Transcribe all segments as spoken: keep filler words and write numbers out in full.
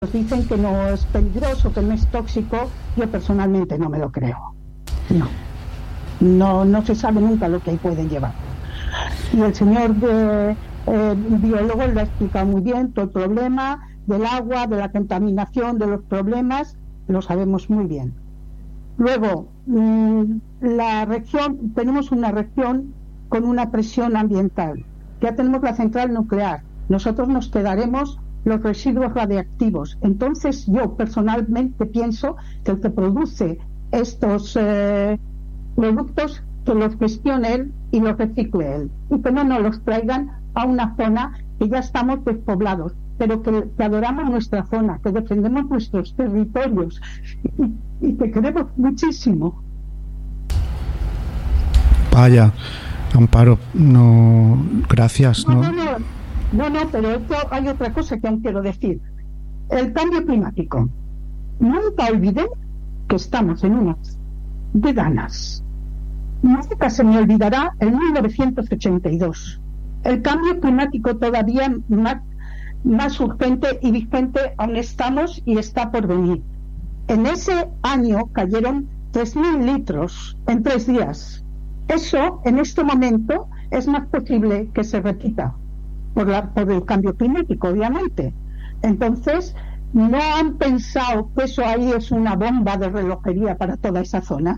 dicen que no es peligroso, que no es tóxico. Yo personalmente no me lo creo. No. No, no se sabe nunca lo que ahí pueden llevar. Y el señor de, eh, biólogo le ha explicado muy bien todo el problema del agua, de la contaminación, de los problemas, lo sabemos muy bien. Luego, mmm, la región, tenemos una región con una presión ambiental. Ya tenemos la central nuclear. Nosotros nos quedaremos los residuos radiactivos. Entonces, yo personalmente pienso que el que produce estos eh, productos, que los gestione él y los recicle él, y que no nos los traigan a una zona que ya estamos despoblados, pero que, que adoramos nuestra zona, que defendemos nuestros territorios y, y que queremos muchísimo. Vaya, Amparo, no, gracias. No, no, no, no, no, no, pero esto hay otra cosa que aún quiero decir. El cambio climático. Nunca olvidé que estamos en unas de ganas. Nunca se me olvidará el mil novecientos ochenta y dos. El cambio climático todavía más, más urgente y vigente aún estamos y está por venir. En ese año cayeron tres mil litros en tres días. Eso, en este momento, es más posible que se repita por, la, por el cambio climático, obviamente. Entonces, ¿no han pensado que eso ahí es una bomba de relojería para toda esa zona?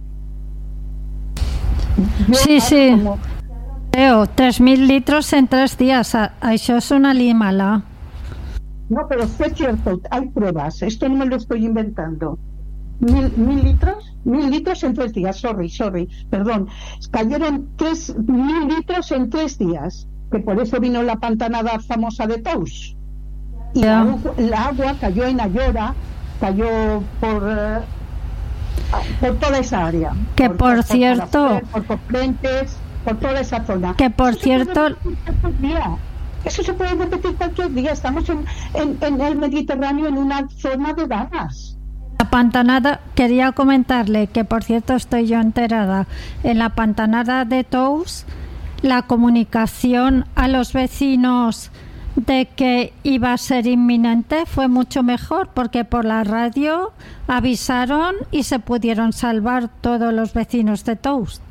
Yo sí, sí. Como... Leo, tres mil litros en tres días. Això és una limala. No, pero es cierto, hay pruebas. Esto no me lo estoy inventando. Mil, mil litros, mil litros en tres días. Sorry, sorry, perdón. Cayeron tres mil litros en tres días. Que por eso vino la pantanada famosa de Tous. Y yeah. la, la agua cayó en Ayora, cayó por... Uh, por toda esa área, que por, por, por cierto por Cofrentes, por toda esa zona, que por eso cierto se eso se puede repetir cualquier día. Estamos en, en, en el Mediterráneo, en una zona de ganas. La pantanada, quería comentarle que por cierto estoy yo enterada, en la pantanada de Tous la comunicación a los vecinos de que iba a ser inminente fue mucho mejor, porque por la radio avisaron y se pudieron salvar todos los vecinos de Tous.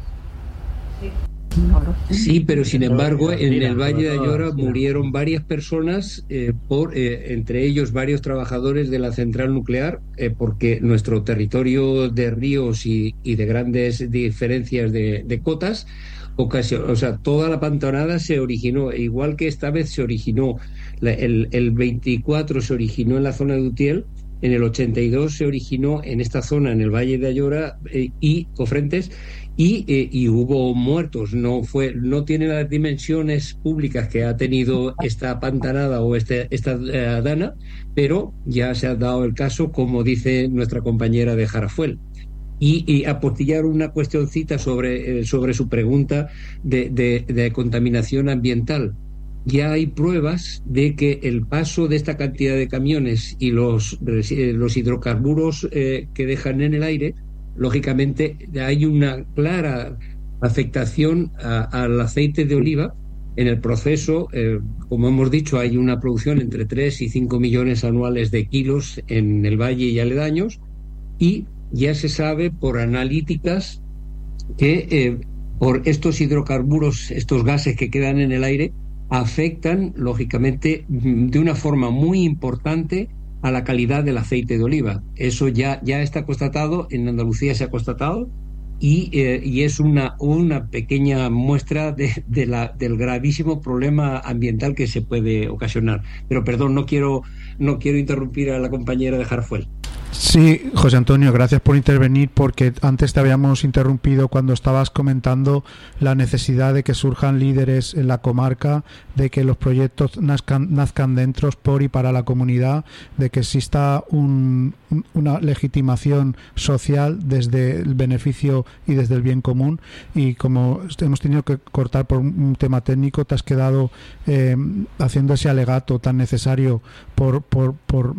Sí, pero sin embargo en el Valle de Ayora murieron varias personas, eh, por eh, entre ellos varios trabajadores de la central nuclear, eh, porque nuestro territorio de ríos y, y de grandes diferencias de, de cotas, ocasión, o sea, toda la pantanada se originó, igual que esta vez se originó, la, el, el veinticuatro se originó en la zona de Utiel, en el ochenta y dos se originó en esta zona, en el Valle de Ayora eh, y Cofrentes, y, eh, y hubo muertos. No fue, no tiene las dimensiones públicas que ha tenido esta pantanada o este, esta eh, dana, pero ya se ha dado el caso, como dice nuestra compañera de Jarafuel. Y, y apostillar una cuestioncita sobre, eh, sobre su pregunta de, de, de contaminación ambiental. Ya hay pruebas de que el paso de esta cantidad de camiones y los, eh, los hidrocarburos eh, que dejan en el aire, lógicamente hay una clara afectación a, al aceite de oliva. En el proceso, eh, como hemos dicho, hay una producción entre tres y cinco millones anuales de kilos en el valle y aledaños, y ya se sabe por analíticas que eh, por estos hidrocarburos, estos gases que quedan en el aire, afectan lógicamente de una forma muy importante a la calidad del aceite de oliva. Eso ya, ya está constatado, en Andalucía se ha constatado, y, eh, y es una, una pequeña muestra de, de la, del gravísimo problema ambiental que se puede ocasionar. Pero perdón, no quiero, no quiero interrumpir a la compañera de Jarafuel. Sí, José Antonio, gracias por intervenir, porque antes te habíamos interrumpido cuando estabas comentando la necesidad de que surjan líderes en la comarca, de que los proyectos nazcan, nazcan dentro, por y para la comunidad, de que exista un, una legitimación social desde el beneficio y desde el bien común. Y como hemos tenido que cortar por un tema técnico, te has quedado eh, haciendo ese alegato tan necesario por... por, por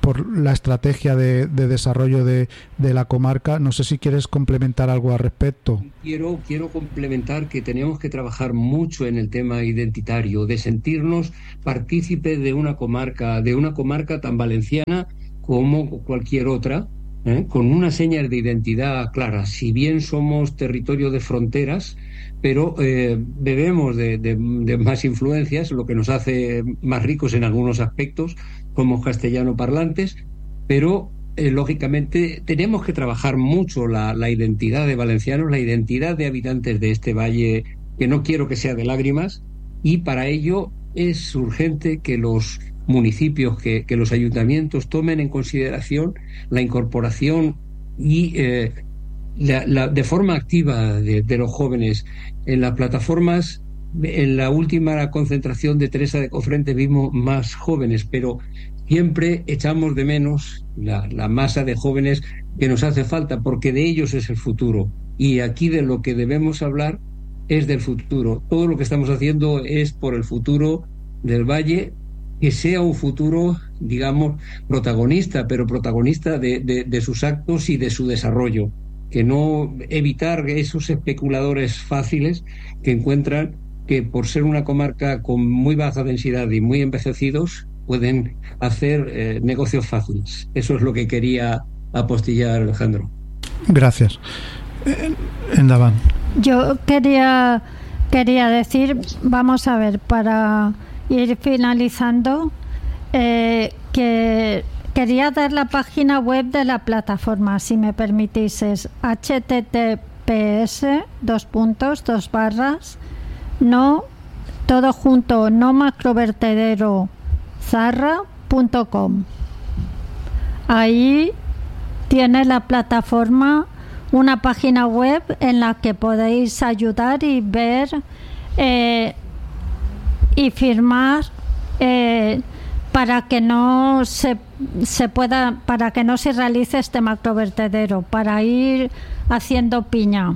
por la estrategia de, de desarrollo de, de la comarca. No sé si quieres complementar algo al respecto. Quiero, quiero complementar que tenemos que trabajar mucho en el tema identitario, de sentirnos partícipes de una comarca, de una comarca tan valenciana como cualquier otra, ¿eh? Con unas señas de identidad claras. Si bien somos territorio de fronteras, pero eh, bebemos de, de, de más influencias, lo que nos hace más ricos en algunos aspectos, como castellano parlantes, pero eh, lógicamente tenemos que trabajar mucho la, la identidad de valencianos, la identidad de habitantes de este valle, que no quiero que sea de lágrimas, y para ello es urgente que los municipios, que, que los ayuntamientos tomen en consideración la incorporación y eh, la, la, de forma activa de, de los jóvenes. En las plataformas, en la última concentración de Teresa de Cofrente vimos más jóvenes, pero siempre echamos de menos la, la masa de jóvenes que nos hace falta, porque de ellos es el futuro. Y aquí de lo que debemos hablar es del futuro. Todo lo que estamos haciendo es por el futuro del valle, que sea un futuro, digamos, protagonista, pero protagonista de, de, de sus actos y de su desarrollo. Que no evitar esos especuladores fáciles que encuentran que por ser una comarca con muy baja densidad y muy envejecidos pueden hacer eh, negocios fáciles. Eso es lo que quería apostillar, Alejandro. Gracias. Eh, Endavant. Yo quería quería decir, vamos a ver, para ir finalizando, eh, que quería dar la página web de la plataforma, si me permitís, es https dos puntos dos barras no todo junto no macrovertedero zarra punto com. Ahí tiene la plataforma una página web en la que podéis ayudar y ver eh, y firmar eh, para que no se, se pueda, para que no se realice este macrovertedero, para ir haciendo piña.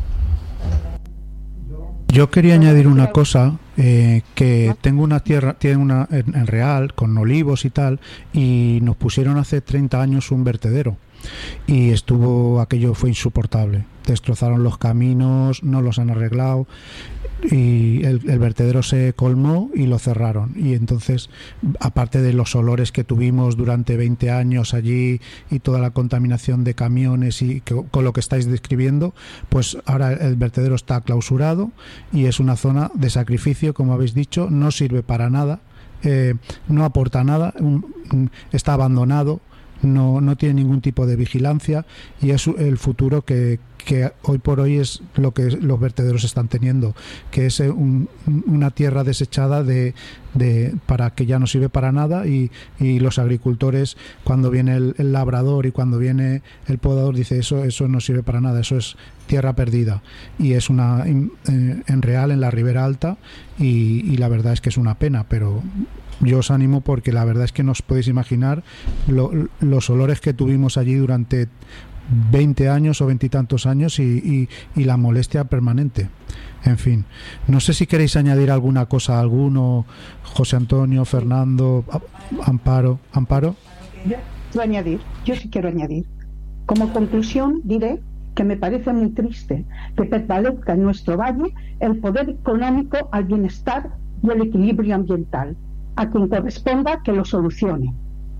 Yo quería añadir una cosa, eh, que tengo una tierra, tiene una en, en Real, con olivos y tal, y nos pusieron hace treinta años un vertedero. Y estuvo, aquello fue insoportable. Destrozaron los caminos, no los han arreglado, y el, el vertedero se colmó y lo cerraron. Y entonces, aparte de los olores que tuvimos durante veinte años allí y toda la contaminación de camiones y que, con lo que estáis describiendo, pues ahora el vertedero está clausurado y es una zona de sacrificio, como habéis dicho, no sirve para nada, eh, no aporta nada, un, un, está abandonado. No, no tiene ningún tipo de vigilancia y es el futuro que, que hoy por hoy es lo que los vertederos están teniendo, que es un, una tierra desechada de, de para que ya no sirve para nada, y, y los agricultores, cuando viene el, el labrador y cuando viene el podador, dice eso eso no sirve para nada, eso es tierra perdida, y es una en, en Real, en la Ribera Alta, y, y la verdad es que es una pena, pero yo os animo porque la verdad es que no os podéis imaginar lo, los olores que tuvimos allí durante veinte años o veintitantos años y, y, y la molestia permanente. En fin, no sé si queréis añadir alguna cosa a alguno, José Antonio, Fernando, Amparo. Amparo. Yo quiero añadir, yo sí quiero añadir. Como conclusión diré que me parece muy triste que prevalezca en nuestro valle el poder económico al bienestar y el equilibrio ambiental. A quien corresponda que lo solucione.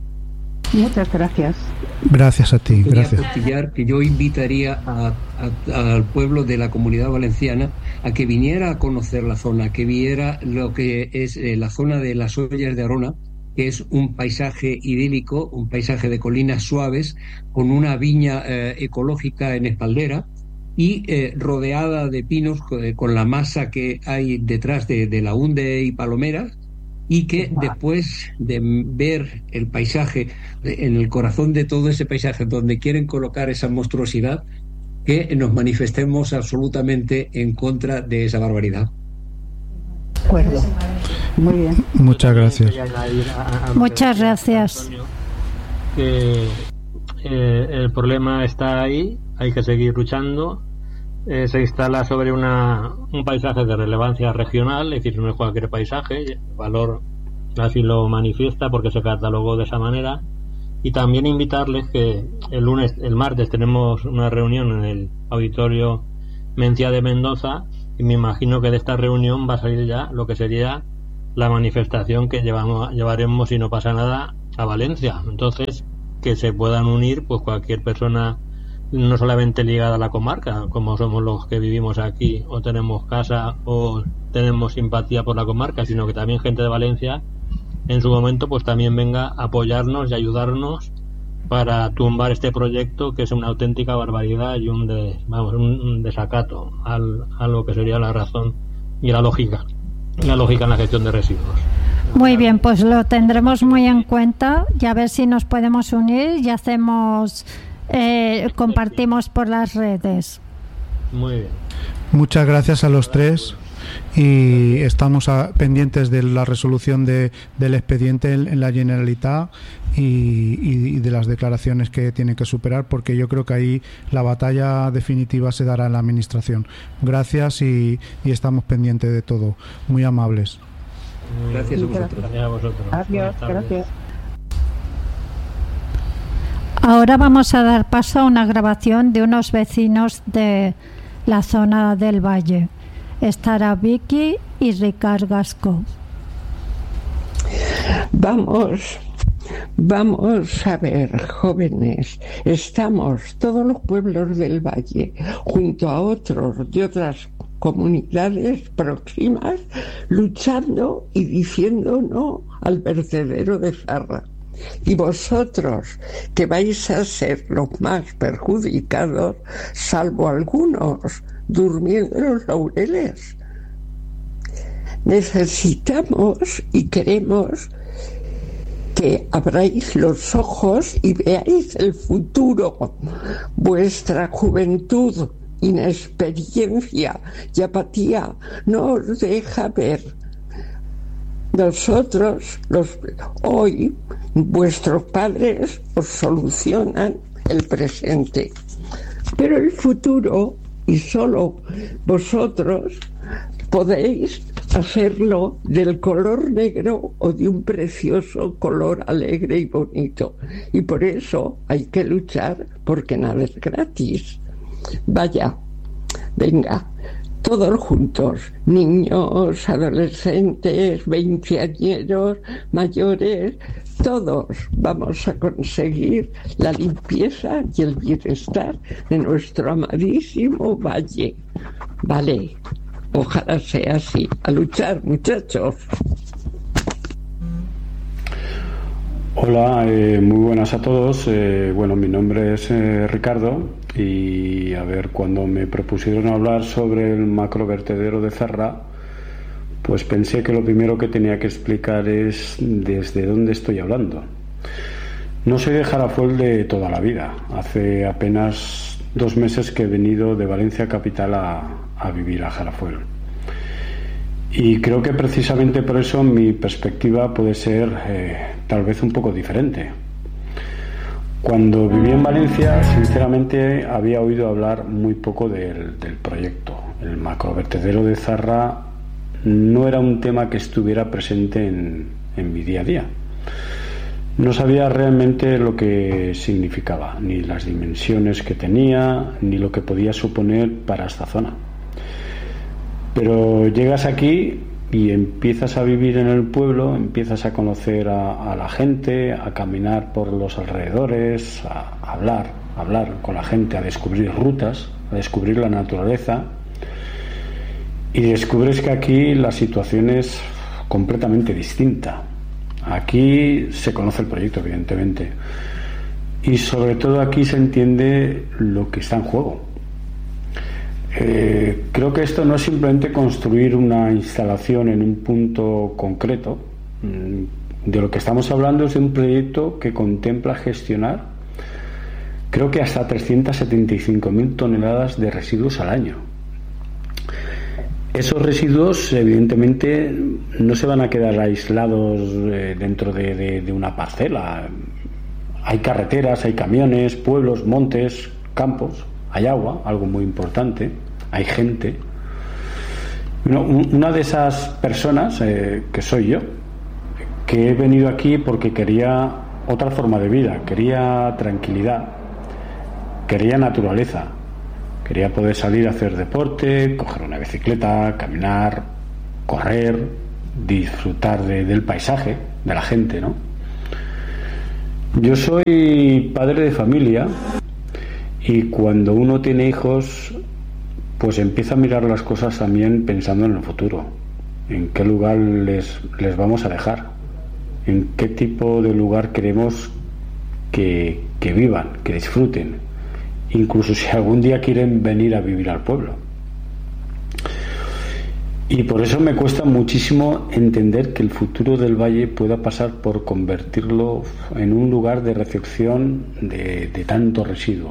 Muchas gracias. Gracias a ti. Gracias. Que yo invitaría a, a, al pueblo de la Comunidad Valenciana a que viniera a conocer la zona, que viera lo que es eh, la zona de las Ollas de Arona, que es un paisaje idílico, un paisaje de colinas suaves, con una viña eh, ecológica en espaldera y eh, rodeada de pinos, eh, con la masa que hay detrás de, de laúnde y palomeras, y que después de ver el paisaje, en el corazón de todo ese paisaje donde quieren colocar esa monstruosidad, que nos manifestemos absolutamente en contra de esa barbaridad. De acuerdo. Muy bien. Muchas gracias. Muchas gracias. Que eh, el problema está ahí, hay que seguir luchando. Eh, se instala sobre una, un paisaje de relevancia regional, es decir, no es cualquier paisaje, el valor así lo manifiesta porque se catalogó de esa manera, Y también invitarles que el lunes, el martes tenemos una reunión en el auditorio Mencía de Mendoza, y me imagino que de esta reunión va a salir ya lo que sería la manifestación que llevamos, llevaremos, si no pasa nada, a Valencia. Entonces, que se puedan unir pues cualquier persona, no solamente ligada a la comarca, como somos los que vivimos aquí o tenemos casa o tenemos simpatía por la comarca, sino que también gente de Valencia en su momento pues también venga a apoyarnos y ayudarnos para tumbar este proyecto, que es una auténtica barbaridad y un, de, vamos, un, un desacato al, a lo que sería la razón y la lógica la lógica en la gestión de residuos. Muy bien, pues lo tendremos muy en cuenta y a ver si nos podemos unir y hacemos eh, compartimos por las redes. Muy bien. Muchas gracias a los tres y estamos a, pendientes de la resolución de, del expediente en, en la Generalitat y, y, y de las declaraciones que tienen que superar, porque yo creo que ahí la batalla definitiva se dará en la administración. Gracias y, y estamos pendientes de todo. Muy amables. Gracias a vosotros. Gracias a vosotros. Adiós, gracias. Ahora vamos a dar paso a una grabación de unos vecinos de la zona del Valle. Estará Vicky y Ricard Gasco. Vamos, vamos a ver, jóvenes, estamos todos los pueblos del Valle junto a otros de otras comunidades próximas luchando y diciendo no al vertedero de Zarra. Y vosotros, que vais a ser los más perjudicados, salvo algunos, durmiendo en los laureles. Necesitamos y queremos que abráis los ojos y veáis el futuro. Vuestra juventud, inexperiencia y apatía no os deja ver. Nosotros, los, hoy, vuestros padres os solucionan el presente, pero el futuro, y solo vosotros, podéis hacerlo del color negro o de un precioso color alegre y bonito. Y por eso hay que luchar, porque nada es gratis. Vaya, venga, todos juntos, niños, adolescentes, veinteañeros, mayores, todos vamos a conseguir la limpieza y el bienestar de nuestro amadísimo valle. Vale, ojalá sea así. A luchar, muchachos. Hola, eh, muy buenas a todos. Eh, bueno, mi nombre es eh, Ricardo y a ver, cuando me propusieron hablar sobre el macrovertedero de Zarra, pues pensé que lo primero que tenía que explicar es desde dónde estoy hablando. No soy de Jarafuel de toda la vida. Hace apenas dos meses que he venido de Valencia capital a, a vivir a Jarafuel. Y creo que precisamente por eso mi perspectiva puede ser eh, tal vez un poco diferente. Cuando viví en Valencia, sinceramente había oído hablar muy poco del, del proyecto. El macrovertedero de Zarra no era un tema que estuviera presente en, en mi día a día. No sabía realmente lo que significaba, ni las dimensiones que tenía, ni lo que podía suponer para esta zona. Pero llegas aquí y empiezas a vivir en el pueblo, empiezas a conocer a, a la gente, a caminar por los alrededores, a hablar, a hablar con la gente, a descubrir rutas, a descubrir la naturaleza, y descubres que aquí la situación es completamente distinta. Aquí se conoce el proyecto, evidentemente, y sobre todo aquí se entiende lo que está en juego. Eh, creo que esto no es simplemente construir una instalación en un punto concreto. De lo que estamos hablando es de un proyecto que contempla gestionar, creo que hasta trescientas setenta y cinco mil toneladas de residuos al año. Esos residuos, evidentemente, no se van a quedar aislados eh, dentro de, de, de una parcela. Hay carreteras, hay camiones, pueblos, montes, campos. Hay agua, algo muy importante, hay gente. Bueno, una de esas personas, eh, que soy yo, que he venido aquí porque quería otra forma de vida, quería tranquilidad, quería naturaleza, quería poder salir a hacer deporte, coger una bicicleta, caminar, correr, disfrutar de, del paisaje, de la gente, ¿no? Yo soy padre de familia y cuando uno tiene hijos, pues empieza a mirar las cosas también pensando en el futuro, en qué lugar les, les vamos a dejar, en qué tipo de lugar queremos que, que vivan, que disfruten, incluso si algún día quieren venir a vivir al pueblo. Y por eso me cuesta muchísimo entender que el futuro del valle pueda pasar por convertirlo en un lugar de recepción de, de tanto residuo.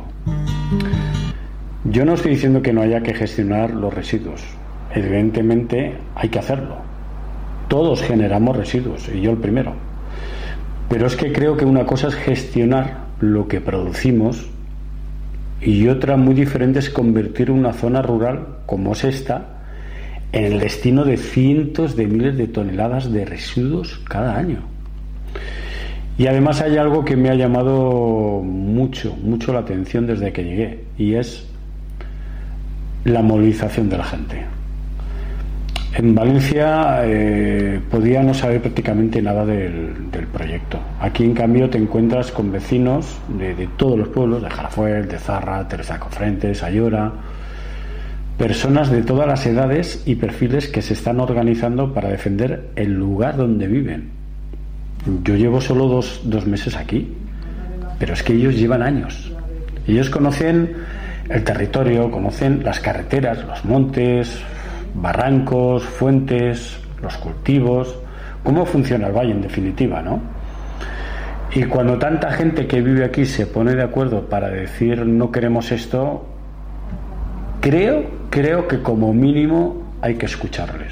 Yo no estoy diciendo que no haya que gestionar los residuos. Evidentemente hay que hacerlo. Todos generamos residuos, y yo el primero. Pero es que creo que una cosa es gestionar lo que producimos y otra muy diferente es convertir una zona rural como es esta en el destino de cientos de miles de toneladas de residuos cada año. Y además hay algo que me ha llamado mucho, mucho la atención desde que llegué, y es la movilización de la gente. En Valencia eh, podía no saber prácticamente nada del, del proyecto. Aquí, en cambio, te encuentras con vecinos de, de todos los pueblos, de Jarafuel, de Zarra, Teresa de Cofrentes, Ayora, personas de todas las edades y perfiles que se están organizando para defender el lugar donde viven. Yo llevo solo dos, dos meses aquí, pero es que ellos llevan años. Ellos conocen el territorio, conocen las carreteras, los montes, barrancos, fuentes, los cultivos, cómo funciona el valle en definitiva, ¿no? Y cuando tanta gente que vive aquí se pone de acuerdo para decir no queremos esto, creo, creo que como mínimo hay que escucharles.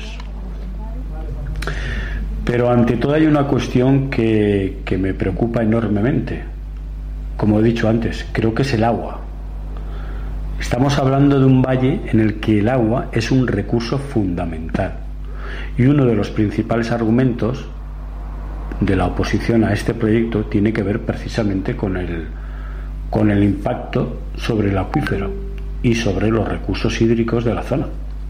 Pero ante todo hay una cuestión que, que me preocupa enormemente. Como he dicho antes, creo que es el agua. Estamos hablando de un valle en el que el agua es un recurso fundamental. Y uno de los principales argumentos de la oposición a este proyecto tiene que ver precisamente con el, con el impacto sobre el acuífero y sobre los recursos hídricos de la zona.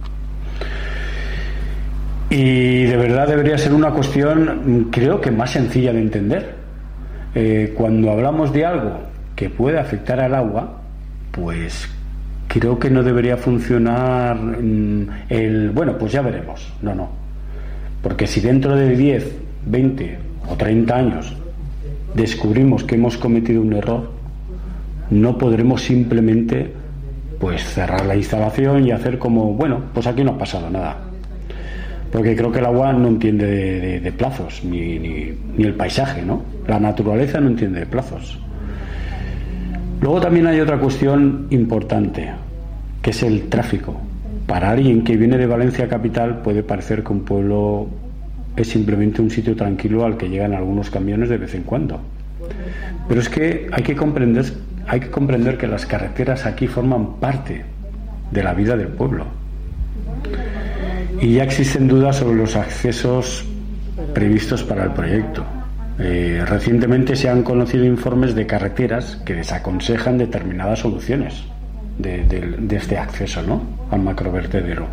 Y de verdad debería ser una cuestión, creo que más sencilla de entender. Eh, cuando hablamos de algo que puede afectar al agua, pues creo que no debería funcionar el, bueno, pues ya veremos. No, no. Porque si dentro de diez, veinte o treinta años descubrimos que hemos cometido un error, no podremos simplemente pues cerrar la instalación y hacer como, bueno, pues aquí no ha pasado nada. Porque creo que el agua no entiende de, de, de plazos, ni, ni, ni el paisaje, ¿no? La naturaleza no entiende de plazos. Luego también hay otra cuestión importante, que es el tráfico. Para alguien que viene de Valencia capital puede parecer que un pueblo es simplemente un sitio tranquilo al que llegan algunos camiones de vez en cuando. Pero es que hay que comprender, hay que comprender que las carreteras aquí forman parte de la vida del pueblo. Y ya existen dudas sobre los accesos previstos para el proyecto. Eh, recientemente se han conocido informes de carreteras que desaconsejan determinadas soluciones de, de, de este acceso, ¿no?, al macrovertedero.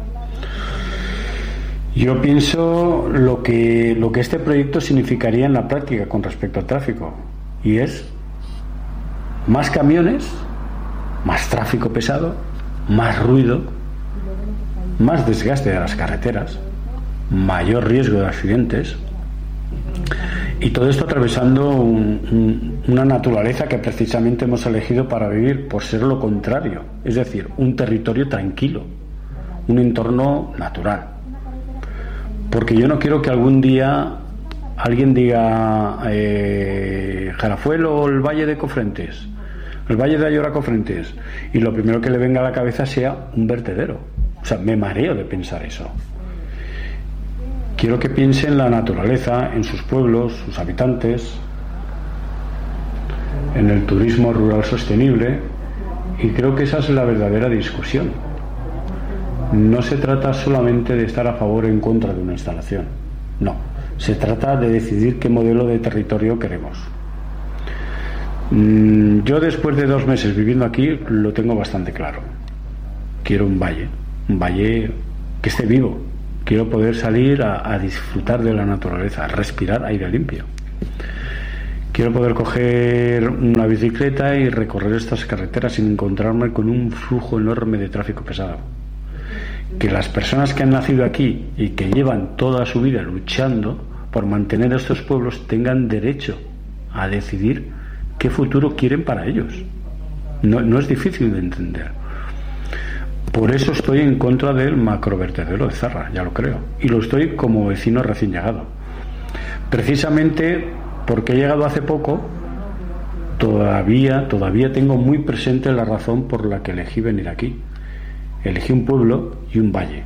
Yo pienso lo que, lo que este proyecto significaría en la práctica con respecto al tráfico, y es más camiones, más tráfico pesado, más ruido, más desgaste de las carreteras, mayor riesgo de accidentes, y todo esto atravesando un, un, una naturaleza que precisamente hemos elegido para vivir por ser lo contrario, es decir, un territorio tranquilo, un entorno natural. Porque yo no quiero que algún día alguien diga eh, Jarafuel o el Valle de Cofrentes, el Valle de Ayora Cofrentes, y lo primero que le venga a la cabeza sea un vertedero. O sea, me mareo de pensar eso. Quiero que piense en la naturaleza, en sus pueblos, sus habitantes, en el turismo rural sostenible, y creo que esa es la verdadera discusión. No se trata solamente de estar a favor o en contra de una instalación. No, se trata de decidir qué modelo de territorio queremos. Yo después de dos meses viviendo aquí lo tengo bastante claro. Quiero un valle, un valle que esté vivo. Quiero poder salir a, a disfrutar de la naturaleza, a respirar aire limpio. Quiero poder coger una bicicleta y recorrer estas carreteras sin encontrarme con un flujo enorme de tráfico pesado. Que las personas que han nacido aquí y que llevan toda su vida luchando por mantener estos pueblos tengan derecho a decidir qué futuro quieren para ellos. No, no es difícil de entender. Por eso estoy en contra del macrovertedero de Zarra, ya lo creo. Y lo estoy como vecino recién llegado. Precisamente porque he llegado hace poco, todavía, todavía tengo muy presente la razón por la que elegí venir aquí. Elegí un pueblo y un valle.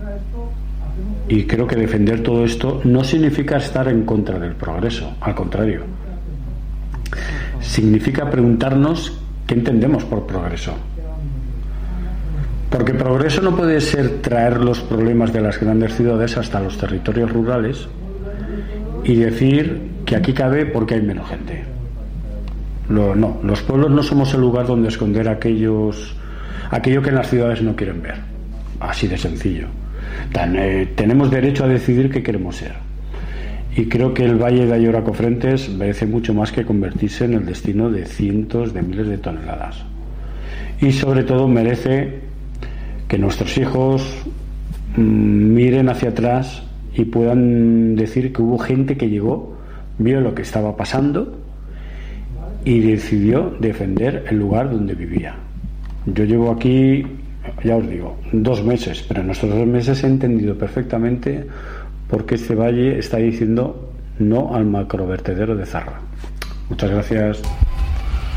Y creo que defender todo esto no significa estar en contra del progreso, al contrario. Significa preguntarnos qué entendemos por progreso. Porque progreso no puede ser traer los problemas de las grandes ciudades hasta los territorios rurales y decir que aquí cabe porque hay menos gente. Lo, no, los pueblos no somos el lugar donde esconder aquellos, aquello que en las ciudades no quieren ver. Así de sencillo. Tan, eh, tenemos derecho a decidir qué queremos ser. Y creo que el Valle de Ayora-Cofrentes merece mucho más que convertirse en el destino de cientos de miles de toneladas. Y sobre todo merece que nuestros hijos mmm, miren hacia atrás y puedan decir que hubo gente que llegó, vio lo que estaba pasando y decidió defender el lugar donde vivía. Yo llevo aquí, ya os digo, dos meses, pero en estos dos meses he entendido perfectamente por qué este valle está diciendo no al macrovertedero de Zarra. Muchas gracias.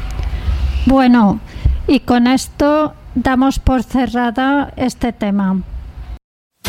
Bueno, y con esto damos por cerrada este tema.